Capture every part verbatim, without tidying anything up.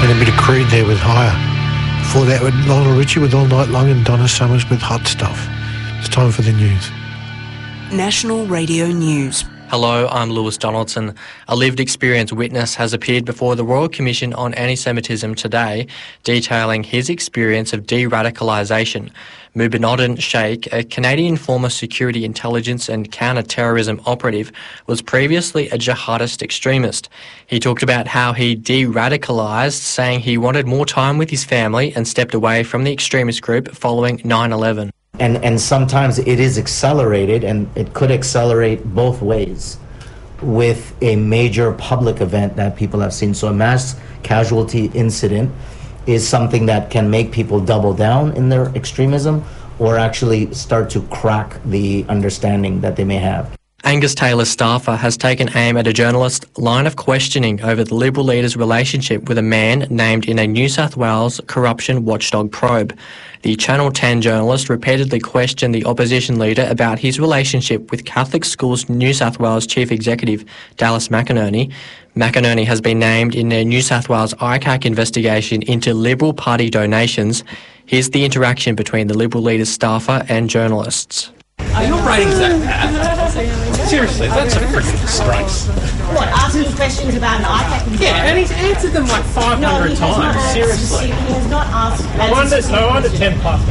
And a bit of Creed there with Higher. Before that, with Lionel Richie with All Night Long and Donna Summers with Hot Stuff. It's time for the news. National Radio News. Hello, I'm Lewis Donaldson. A lived experience witness has appeared before the Royal Commission on Anti-Semitism today, detailing his experience of de-radicalisation. Mubinuddin Sheikh, a Canadian former security intelligence and counter-terrorism operative, was previously a jihadist extremist. He talked about how he de-radicalised, saying he wanted more time with his family and stepped away from the extremist group following nine eleven. And, and sometimes it is accelerated, and it could accelerate both ways with a major public event that people have seen. So a mass casualty incident is something that can make people double down in their extremism or actually start to crack the understanding that they may have. Angus Taylor's staffer has taken aim at a journalist's line of questioning over the Liberal leader's relationship with a man named in a New South Wales corruption watchdog probe. The Channel ten journalist repeatedly questioned the opposition leader about his relationship with Catholic Schools New South Wales Chief Executive Dallas McInerney. McInerney has been named in the New South Wales I C A C investigation into Liberal Party donations. Here's the interaction between the Liberal leader's staffer and journalists. Are your ratings that bad? Seriously, that's a freaking disgrace. What, asking questions about an I C A C? Yeah, and he's answered them like five hundred no, times. Not, Seriously. He has not asked... No wonder, no wonder ten plus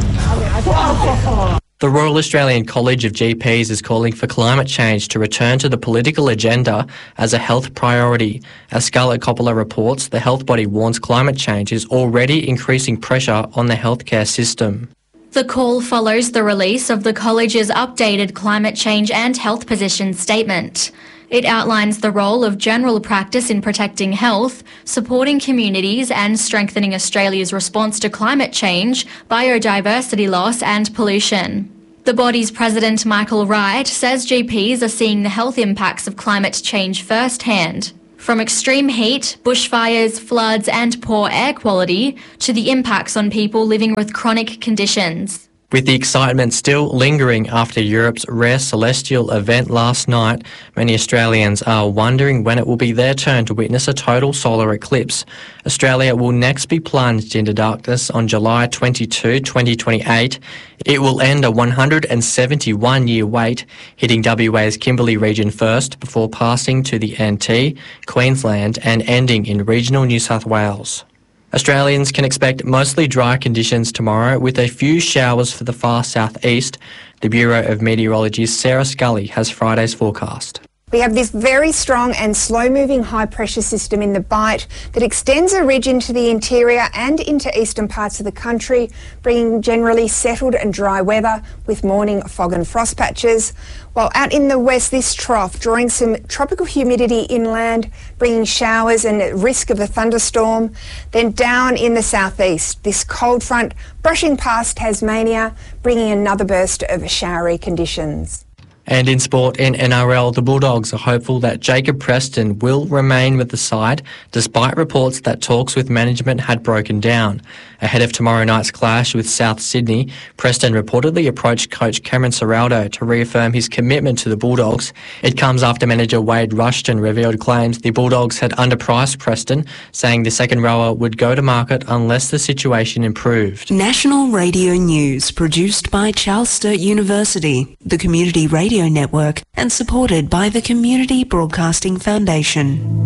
cut. The Royal Australian College of G Ps is calling for climate change to return to the political agenda as a health priority. As Scarlett Coppola reports, the health body warns climate change is already increasing pressure on the healthcare system. The call follows the release of the college's updated climate change and health position statement. It outlines the role of general practice in protecting health, supporting communities and strengthening Australia's response to climate change, biodiversity loss and pollution. The body's president, Michael Wright, says G Ps are seeing the health impacts of climate change firsthand. From extreme heat, bushfires, floods and poor air quality to the impacts on people living with chronic conditions. With the excitement still lingering after Europe's rare celestial event last night, many Australians are wondering when it will be their turn to witness a total solar eclipse. Australia will next be plunged into darkness on July twenty-second, twenty twenty-eight. It will end a one hundred seventy-one year wait, hitting W A's Kimberley region first before passing to the N T, Queensland and ending in regional New South Wales. Australians can expect mostly dry conditions tomorrow with a few showers for the far southeast. The Bureau of Meteorology's Sarah Scully has Friday's forecast. We have this very strong and slow-moving high-pressure system in the Bight that extends a ridge into the interior and into eastern parts of the country, bringing generally settled and dry weather with morning fog and frost patches. While out in the west, this trough drawing some tropical humidity inland, bringing showers and risk of a thunderstorm. Then down in the southeast, this cold front brushing past Tasmania, bringing another burst of showery conditions. And in sport, in N R L, the Bulldogs are hopeful that Jacob Preston will remain with the side, despite reports that talks with management had broken down. Ahead of tomorrow night's clash with South Sydney, Preston reportedly approached coach Cameron Ciraldo to reaffirm his commitment to the Bulldogs. It comes after manager Wade Rushton revealed claims the Bulldogs had underpriced Preston, saying the second rower would go to market unless the situation improved. National Radio News, produced by Charles Sturt University, the Community Radio Network, and supported by the Community Broadcasting Foundation.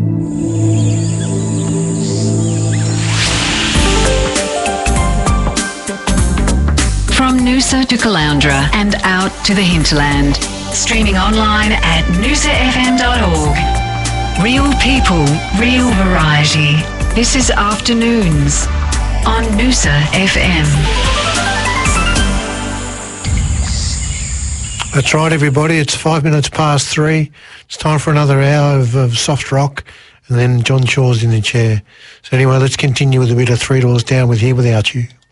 From Noosa to Caloundra and out to the hinterland. Streaming online at noosa f m dot org. Real people, real variety. This is Afternoons on Noosa F M. That's right, everybody. It's five minutes past three. It's time for another hour of, of soft rock, and then John Shaw's in the chair. So anyway, let's continue with a bit of Three Doors Down with Here Without You.